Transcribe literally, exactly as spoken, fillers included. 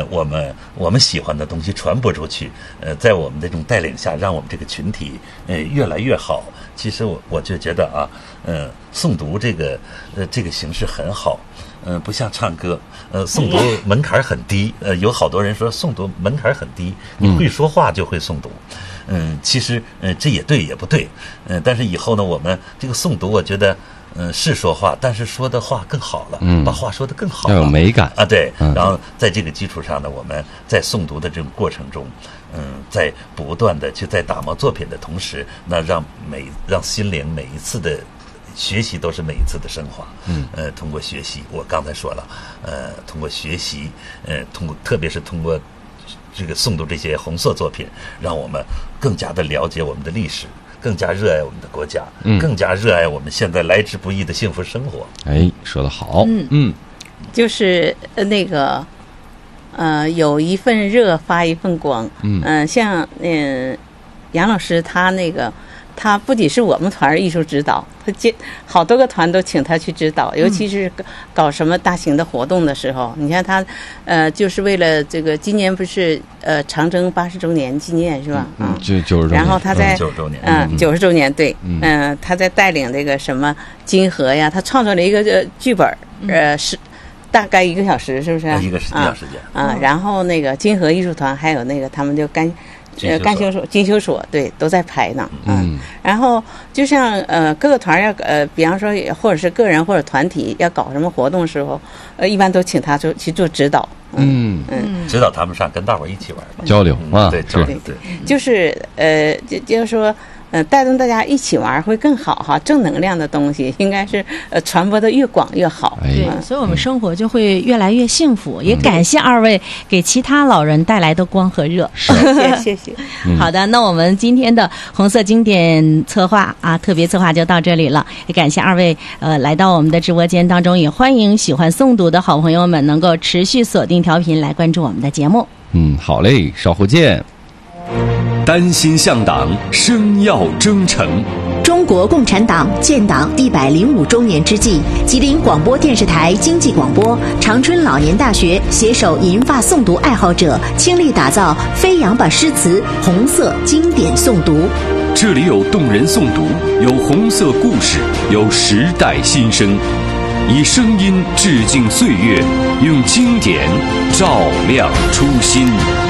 我们我们喜欢的东西传播出去，呃，在我们这种带领下，让我们这个群体呃越来越好。其实我我就觉得啊，呃，诵读这个呃这个形式很好。呃，不像唱歌，呃，诵读门槛很低，呃，有好多人说诵读门槛很低，你会说话就会诵读，嗯，其实，呃，这也对也不对，嗯、呃，但是以后呢，我们这个诵读，我觉得，嗯、呃，是说话，但是说的话更好了，嗯，把话说得更好了， 要有美感啊，对， 嗯、 然后在这个基础上呢，我们在诵读的这种过程中，嗯，在不断的去在打磨作品的同时，那让每让心灵每一次的学习都是每一次的升华，嗯，呃，通过学习，我刚才说了，呃，通过学习，呃，通过特别是通过这个诵读这些红色作品，让我们更加的了解我们的历史，更加热爱我们的国家，嗯，更加热爱我们现在来之不易的幸福生活。 哎，说得好， 嗯嗯， 就是那个，呃，有一份热发一份光，嗯、呃，像嗯、呃，杨老师他那个。他不仅是我们团艺术指导，他接好多个团都请他去指导，尤其是搞什么大型的活动的时候，你看他，呃，就是为了这个今年不是呃长征八十周年纪念是吧？ 嗯，就九十周年。 然后他在九十周年， 嗯，九十周年对，嗯、呃，他在带领这个什么金河呀，他创作了一个呃剧本，呃是。大概一个小时，是不是？ 一个一小时间啊、嗯。然后那个金河艺术团还有那个他们就干。呃，干休所、金休所，对，都在排呢。嗯，嗯然后就像呃各个团要呃，比方说或者是个人或者团体要搞什么活动的时候，呃，一般都请他做去做指导。 嗯嗯， 指导他们上，跟大伙儿一起玩吧， 交流啊， 对， 对对，就是呃，就就是说。呃，带动大家一起玩会更好哈，正能量的东西应该是呃传播的越广越好。 哎、 对，所以我们生活就会越来越幸福。嗯、也感谢二位给其他老人带来的光和热。 谢谢谢谢。 好的，那我们今天的红色经典策划啊，特别策划就到这里了。也感谢二位呃来到我们的直播间当中，也欢迎喜欢诵读的好朋友们能够持续锁定调频来关注我们的节目。 嗯，好嘞，稍后见。 丹心向党，生要征程。 中国共产党建党一百零五周年之际，吉林广播电视台经济广播、长春老年大学携手银发诵读爱好者，倾力打造“飞扬吧诗词”红色经典诵读。 这里有动人诵读，有红色故事，有时代新声，以声音致敬岁月，用经典照亮初心。